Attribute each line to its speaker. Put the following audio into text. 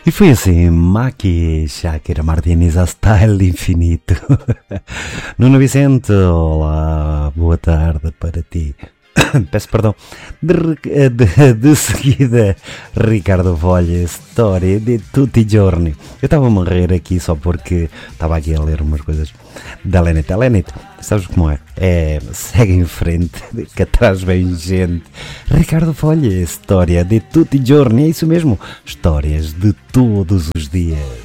Speaker 1: E foi assim, Maki Shakira Martinez a style infinito. Nuno Vicente, olá, boa tarde para ti. Peço perdão. De seguida, Ricardo Folha, Storia de tutti i giorni. Eu estava-me a rir aqui só porque estava aqui a ler umas coisas da Lenita. Lenita, sabes como é? Segue em frente, que atrás vem gente. Ricardo Folha, Storia de tutti i giorni, é isso mesmo. Histórias de todos os dias.